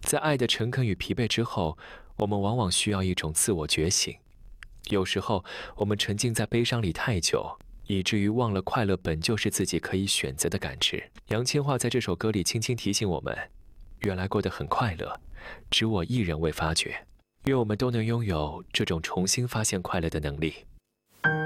在爱的诚恳与疲惫之后，我们往往需要一种自我觉醒。有时候，我们沉浸在悲伤里太久，以至于忘了快乐本就是自己可以选择的感知。杨千嬅在这首歌里轻轻提醒我们：原来过得很快乐，只我一人未发觉。愿我们都能拥有这种重新发现快乐的能力。